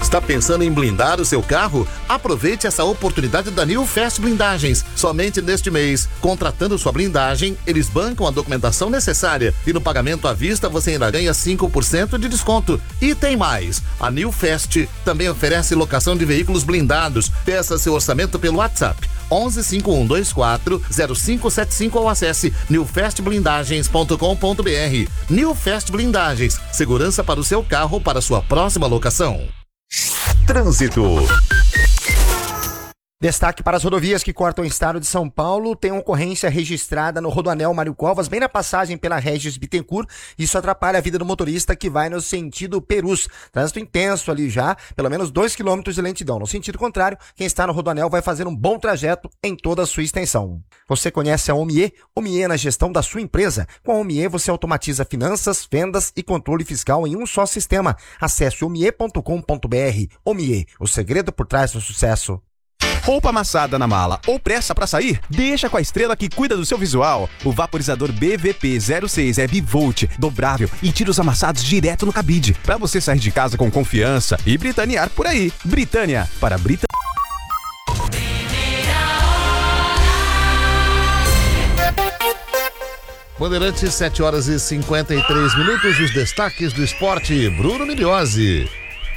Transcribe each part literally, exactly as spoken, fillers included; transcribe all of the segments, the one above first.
Está pensando em blindar o seu carro? Aproveite essa oportunidade da New Fast Blindagens. Somente neste mês, contratando sua blindagem, eles bancam a documentação necessária e no pagamento à vista você ainda ganha cinco por cento de desconto. E tem mais, a New Fast também oferece locação de veículos blindados. Peça seu orçamento pelo WhatsApp onze cinco um dois quatro zero cinco sete cinco ou acesse new fast blindagens ponto com ponto b r. New Fast Blindagens, segurança para o seu carro para sua próxima locação. Trânsito. Destaque para as rodovias que cortam o estado de São Paulo. Tem uma ocorrência registrada no Rodoanel Mário Covas, bem na passagem pela Regis Bittencourt. Isso atrapalha a vida do motorista que vai no sentido Perus. Trânsito intenso ali já, pelo menos dois quilômetros de lentidão. No sentido contrário, quem está no Rodoanel vai fazer um bom trajeto em toda a sua extensão. Você conhece a Omie? Omie na gestão da sua empresa. Com a Omie você automatiza finanças, vendas e controle fiscal em um só sistema. Acesse omie ponto com ponto b r. Omie, o segredo por trás do sucesso. Roupa amassada na mala ou pressa pra sair? Deixa com a Estrela que cuida do seu visual. O vaporizador B V P zero seis é bivolt, dobrável e tira os amassados direto no cabide. Pra você sair de casa com confiança e britanear por aí. Britânia, para Britânia. Bandeirantes, sete horas e cinquenta e três minutos, os destaques do esporte. Bruno Migliozzi.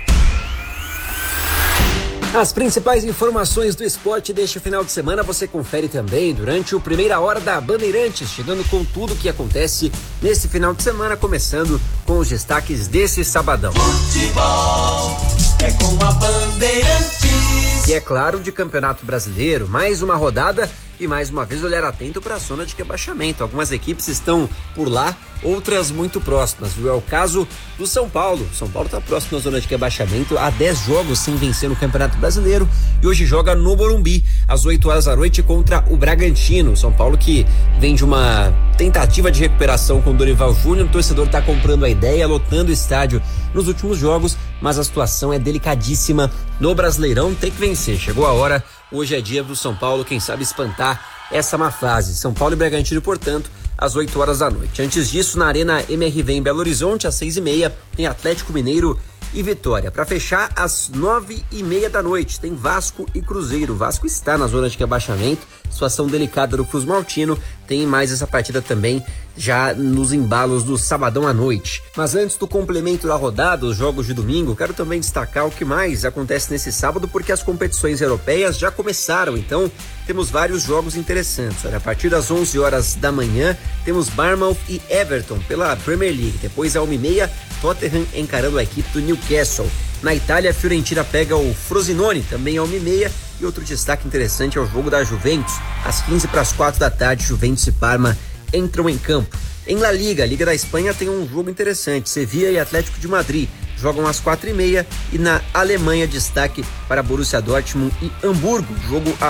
As principais informações do esporte deste final de semana você confere também durante o Primeira Hora da Bandeirantes, chegando com tudo o que acontece nesse final de semana, começando com os destaques desse sabadão. Futebol é com a Bandeirantes. E é claro, de Campeonato Brasileiro, mais uma rodada e mais uma vez olhar atento para a zona de rebaixamento. Algumas equipes estão por lá, outras muito próximas, viu? É o caso do São Paulo. São Paulo está próximo da zona de rebaixamento, há dez jogos sem vencer no Campeonato Brasileiro e hoje joga no Morumbi, às oito horas da noite, contra o Bragantino. São Paulo que vem de uma tentativa de recuperação com o Dorival Júnior, o torcedor está comprando a ideia, lotando o estádio nos últimos jogos, mas a situação é delicadíssima no Brasileirão, tem que vencer, chegou a hora. Hoje é dia do São Paulo, quem sabe espantar essa má fase. São Paulo e Bragantino, portanto, às oito horas da noite. Antes disso, na Arena M R V em Belo Horizonte, às seis e meia, tem Atlético Mineiro e Vitória. Para fechar, às nove e meia da noite, tem Vasco e Cruzeiro. O Vasco está na zona de rebaixamento, situação delicada do Cruz Maltino. Tem mais essa partida também já nos embalos do sabadão à noite. Mas antes do complemento da rodada, os jogos de domingo, quero também destacar o que mais acontece nesse sábado, porque as competições europeias já começaram, então temos vários jogos interessantes. Olha, a partir das onze horas da manhã, temos Bournemouth e Everton pela Premier League. Depois, às uma e meia, Tottenham encarando a equipe do Newcastle. Na Itália, a Fiorentina pega o Frosinone, também às uma e meia. E outro destaque interessante é o jogo da Juventus. Às quinze para as quatro da tarde, Juventus e Parma entram em campo. Em La Liga, a Liga da Espanha tem um jogo interessante. Sevilla e Atlético de Madrid jogam às quatro e meia. E na Alemanha, destaque para Borussia Dortmund e Hamburgo, jogo